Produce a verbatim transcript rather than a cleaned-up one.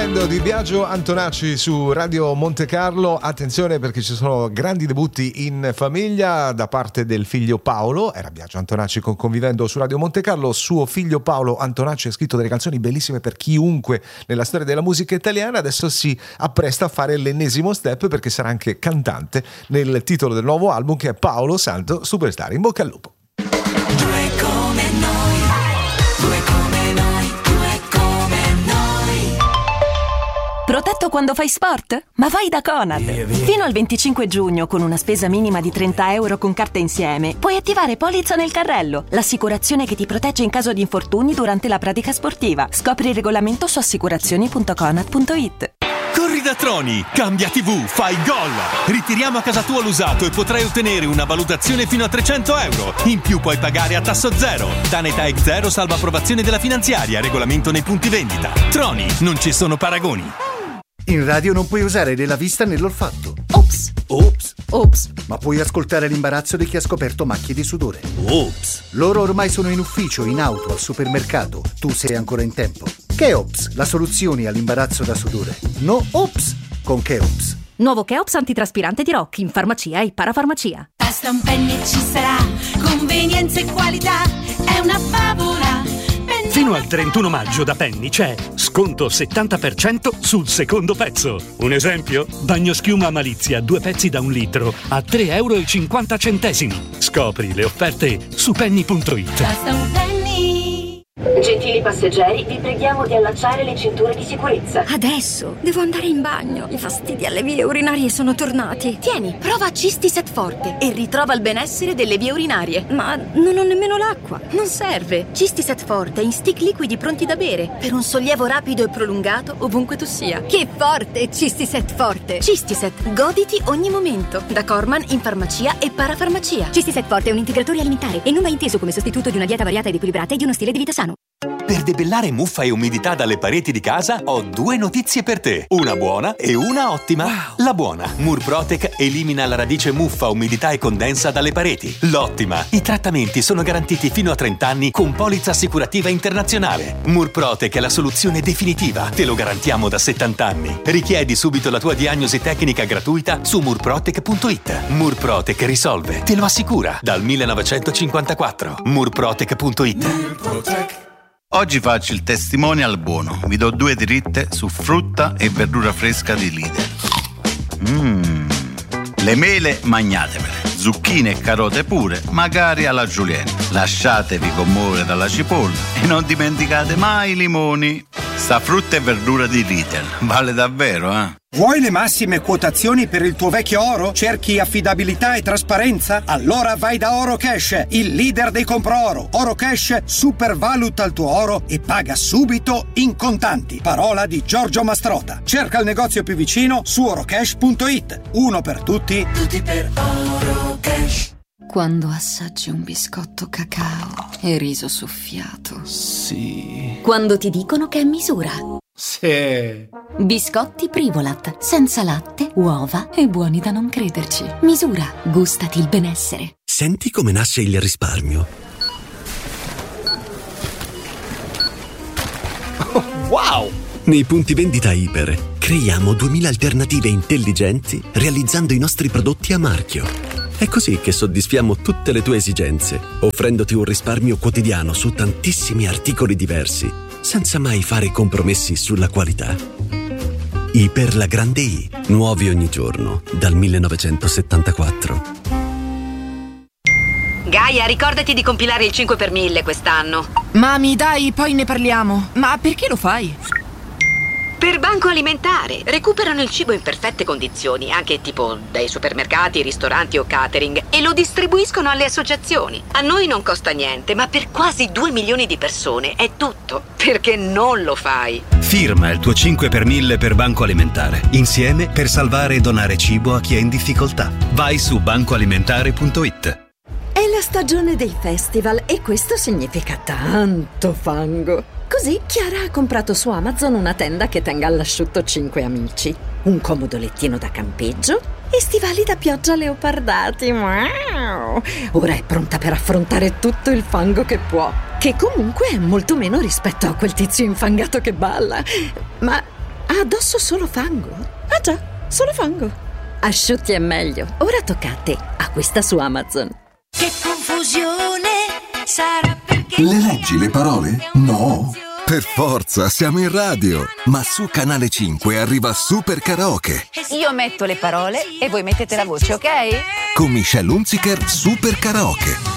Weekend di Biagio Antonacci su Radio Monte Carlo. Attenzione perché ci sono grandi debutti in famiglia da parte del figlio Paolo. Era Biagio Antonacci con Convivendo su Radio Monte Carlo. Suo figlio Paolo Antonacci ha scritto delle canzoni bellissime per chiunque nella storia della musica italiana. Adesso si appresta a fare l'ennesimo step perché sarà anche cantante nel titolo del nuovo album, che è Paolo Santo Superstar. In bocca al lupo. Due come noi, due come noi, due come noi. Protetto quando fai sport? Ma vai da Conad! Fino al venticinque giugno, con una spesa minima di trenta euro con carta insieme, puoi attivare Polizza nel carrello, l'assicurazione che ti protegge in caso di infortuni durante la pratica sportiva. Scopri il regolamento su assicurazioni punto conad punto it. Corri da Troni, cambia tivù, fai gol! Ritiriamo a casa tua l'usato e potrai ottenere una valutazione fino a trecento euro. In più puoi pagare a tasso zero. Danetec zero salva approvazione della finanziaria, regolamento nei punti vendita. Troni, non ci sono paragoni. In radio non puoi usare né la vista né l'olfatto. Ops! Ops! Ops! Ma puoi ascoltare l'imbarazzo di chi ha scoperto macchie di sudore. Ops! Loro ormai sono in ufficio, in auto, al supermercato. Tu sei ancora in tempo. Cheops, la soluzione all'imbarazzo da sudore. No Ops con Cheops. Nuovo Cheops antitraspirante di Rock in farmacia e parafarmacia. Basta un penny e ci sarà convenienza e qualità. È una favola. Fino al trentuno maggio da Penny c'è sconto settanta per cento sul secondo pezzo. Un esempio? Bagnoschiuma Malizia, due pezzi da un litro a tre euro e cinquanta centesimi. Scopri le offerte su penny punto it. Basta un penny. Gentili passeggeri, vi preghiamo di allacciare le cinture di sicurezza. Adesso devo andare in bagno. I fastidi alle vie urinarie sono tornati. Tieni, prova Cistiset Forte e ritrova il benessere delle vie urinarie. Ma non ho nemmeno l'acqua. Non serve. Cistiset Forte in stick liquidi pronti da bere per un sollievo rapido e prolungato ovunque tu sia. Che forte, Cistiset Forte. Cistiset, goditi ogni momento. Da Corman in farmacia e parafarmacia. Cistiset Forte è un integratore alimentare e non va inteso come sostituto di una dieta variata ed equilibrata e di uno stile di vita sano. Per debellare muffa e umidità dalle pareti di casa ho due notizie per te. Una buona e una ottima. Wow. La buona: Murprotec elimina la radice muffa, umidità e condensa dalle pareti. L'ottima: i trattamenti sono garantiti fino a trenta anni con polizza assicurativa internazionale. Murprotec è la soluzione definitiva. Te lo garantiamo da settanta anni. Richiedi subito la tua diagnosi tecnica gratuita su murprotec punto it. Murprotec risolve, te lo assicura, dal millenovecentocinquantaquattro. murprotec punto it. Murprotec. Oggi faccio il testimonial buono. Vi do due dritte su frutta e verdura fresca di Lidl. Mmm. Le mele magnatevele, zucchine e carote pure, magari alla julienne. Lasciatevi commuovere dalla cipolla e non dimenticate mai i limoni. Sta frutta e verdura di Lidl vale davvero, eh? Vuoi le massime quotazioni per il tuo vecchio oro? Cerchi affidabilità e trasparenza? Allora vai da Oro Cash, il leader dei compro-oro. Oro Cash supervaluta il tuo oro e paga subito in contanti. Parola di Giorgio Mastrota. Cerca il negozio più vicino su orocash punto it. Uno per tutti, Tutti per Oro Cash. Quando assaggi un biscotto cacao e riso soffiato. Sì. Quando ti dicono che è misura. Sì. Biscotti Privolat, senza latte, uova e buoni da non crederci. Misura, gustati il benessere. Senti come nasce il risparmio. Oh, wow! Nei punti vendita Iper creiamo duemila alternative intelligenti realizzando i nostri prodotti a marchio. È così che soddisfiamo tutte le tue esigenze, offrendoti un risparmio quotidiano su tantissimi articoli diversi, senza mai fare compromessi sulla qualità. Iper la grande I, nuovi ogni giorno, dal millenovecentosettantaquattro. Gaia, ricordati di compilare il cinque per mille quest'anno. Mami, dai, poi ne parliamo. Ma perché lo fai? Per Banco Alimentare. Recuperano il cibo in perfette condizioni, anche tipo dai supermercati, ristoranti o catering, e lo distribuiscono alle associazioni. A noi non costa niente, ma per quasi due milioni di persone è tutto. Perché non lo fai? Firma il tuo cinque per mille per Banco Alimentare. Insieme per salvare e donare cibo a chi è in difficoltà. Vai su banco alimentare punto it. È la stagione dei festival e questo significa tanto fango. Così Chiara ha comprato su Amazon una tenda che tenga all'asciutto cinque amici, un comodo lettino da campeggio e stivali da pioggia leopardati. Wow! Ora è pronta per affrontare tutto il fango che può, che comunque è molto meno rispetto a quel tizio infangato che balla. Ma Ha addosso solo fango? Ah già, solo fango. Asciutti è meglio. Ora tocca a te. Acquista su Amazon. Che confusione sarà perché... Le leggi le parole? No. Per forza, siamo in radio. Ma su Canale cinque arriva Super Karaoke. Io metto le parole e voi mettete la voce, ok? Con Michelle Hunziker, Super Karaoke.